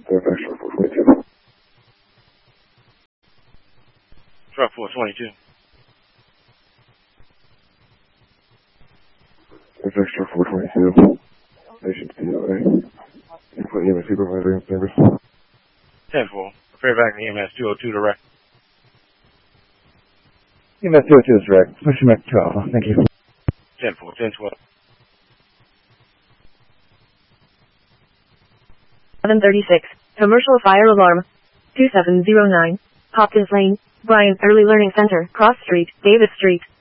Fairfax Truck 422. Truck 422. Fairfax Truck 422. Station COA. Input EMS supervisor in service. 10-4. Fairfax EMS 202 direct. EMS 202 is direct. Pushing back to Alpha. Thank you. 10-4. 10-12. 736. Commercial fire alarm. 2709. Hopkins Lane, Bryant Early Learning Center, Cross Street, Davis Street.